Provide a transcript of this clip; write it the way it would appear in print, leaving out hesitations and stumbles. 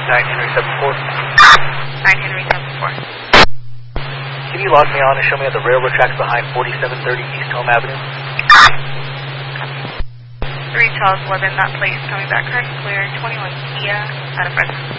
Henry 74. 9 Henry 74. Can you log me on and show me at the railroad tracks behind 4730 East Home Avenue? 3 Charles 11, that place coming back correct, clear, 21 Kia, out of Fresno.